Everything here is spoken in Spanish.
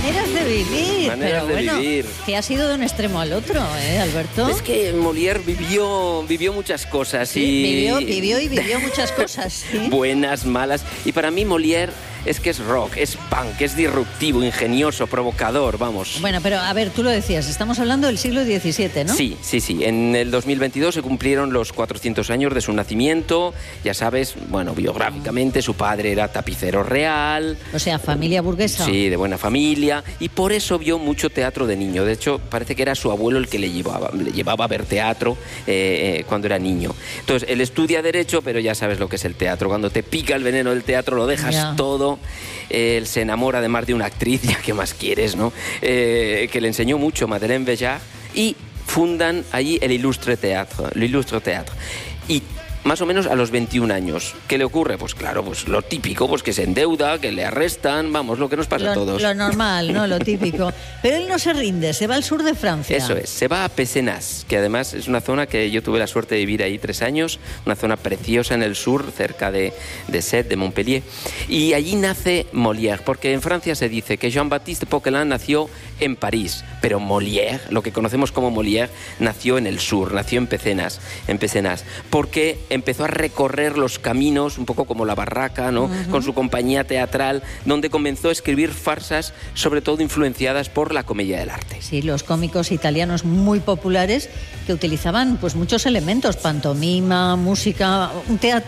Maneras de vivir. Maneras pero de bueno, vivir. que ha sido de un extremo al otro, Alberto? Es que Molière vivió muchas cosas. Sí, vivió muchas cosas. ¿Sí? Buenas, malas. Y para mí Molière es que es rock, es punk, es disruptivo, ingenioso, provocador, vamos. Bueno, pero a ver, tú lo decías, estamos hablando del siglo XVII, ¿no? Sí. En el 2022 se cumplieron los 400 años de su nacimiento. Ya sabes, bueno, biográficamente su padre era tapicero real. O sea, familia burguesa. Sí, de buena familia. Y por eso vio mucho teatro de niño. De hecho, parece que era su abuelo el que le llevaba a ver teatro cuando era niño. Entonces, él estudia Derecho, pero ya sabes lo que es el teatro. Cuando te pica el veneno del teatro, lo dejas todo. Él se enamora además de una actriz, ya que más quieres, ¿no? Que le enseñó mucho, Madeleine Béjart, y fundan allí el Illustre Théâtre. Y más o menos a los 21 años. ¿Qué le ocurre? Pues claro, pues lo típico, pues que se endeuda, que le arrestan, vamos, lo que nos pasa a todos. Lo normal, ¿no? Lo típico. Pero él no se rinde, se va al sur de Francia. Eso es, se va a Pézenas, que además es una zona que yo tuve la suerte de vivir ahí 3 años, una zona preciosa en el sur, cerca de Sète, de Montpellier. Y allí nace Molière, porque en Francia se dice que Jean-Baptiste Poquelin nació en París, pero Molière, lo que conocemos como Molière, nació en el sur, nació en Pézenas, porque empezó a recorrer los caminos, un poco como La Barraca, ¿no? Con su compañía teatral, donde comenzó a escribir farsas, sobre todo influenciadas por la comedia del arte. Sí, los cómicos italianos muy populares que utilizaban pues muchos elementos, pantomima, música, un teatro